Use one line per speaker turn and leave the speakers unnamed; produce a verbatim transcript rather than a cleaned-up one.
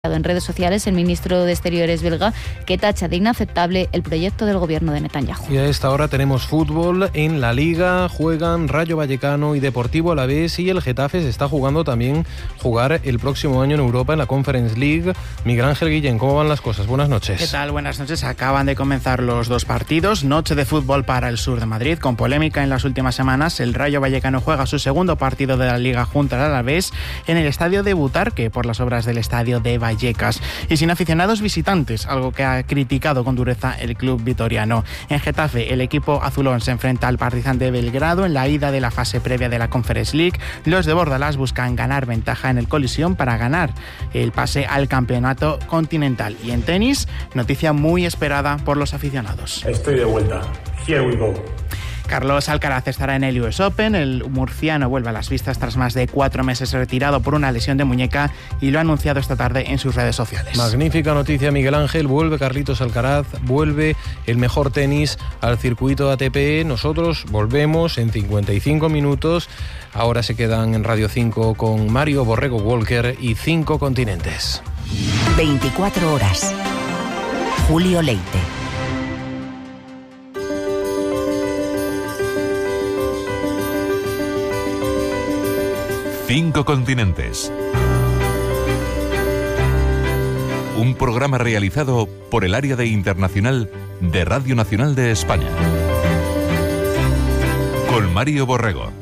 En redes sociales, el ministro de Exteriores belga, que tacha de inaceptable el proyecto del gobierno de Netanyahu.
Y a esta hora tenemos fútbol en la Liga. Juegan Rayo Vallecano y Deportivo Alavés, y el Getafe se está jugando también jugar el próximo año en Europa en la Conference League. Miguel Ángel Guillén, ¿cómo van las cosas? Buenas noches.
¿Qué tal? Buenas noches. Acaban de comenzar los dos partidos. Noche de fútbol para el sur de Madrid, con polémica en las últimas semanas. El Rayo Vallecano juega su segundo partido de la Liga junto al Alavés en el estadio de Butarque por las obras del estadio de Vallecas. Y sin aficionados visitantes, algo que ha criticado con dureza el club vitoriano. En Getafe, el equipo azulón se enfrenta al Partizan de Belgrado en la ida de la fase previa de la Conference League. Los de Bordalás buscan ganar ventaja en el Coliseum para ganar el pase al campeonato continental. Y en tenis, noticia muy esperada por los aficionados.
Estoy de vuelta. Here we go.
Carlos Alcaraz estará en el U S Open. El murciano vuelve a las vistas tras más de cuatro meses retirado por una lesión de muñeca, y lo ha anunciado esta tarde en sus redes sociales.
Magnífica noticia, Miguel Ángel. Vuelve Carlitos Alcaraz, vuelve el mejor tenis al circuito A T P. Nosotros volvemos en cincuenta y cinco minutos. Ahora se quedan en Radio cinco con Mario Borrego Walker y Cinco Continentes.
veinticuatro horas. Julio Leite.
Cinco Continentes. Un programa realizado por el Área de Internacional de Radio Nacional de España. Con Mario Borrego.